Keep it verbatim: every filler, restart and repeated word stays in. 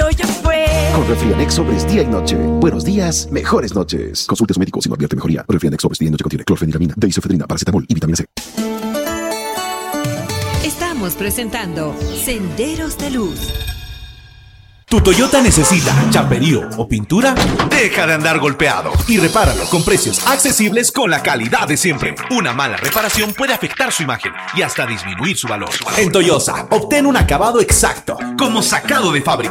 ya fue. Con Refrianex Sobres día y noche. Buenos días, mejores noches. Consulte a su médico si no advierte mejoría. Refrianex Sobres día y noche contiene clorfeniramina, deisofedrina, paracetamol y vitamina C. Estamos presentando Senderos de Luz. ¿Tu Toyota necesita chaperío o pintura? Deja de andar golpeado y repáralo con precios accesibles con la calidad de siempre. Una mala reparación puede afectar su imagen y hasta disminuir su valor. En Toyosa, obtén un acabado exacto, como sacado de fábrica.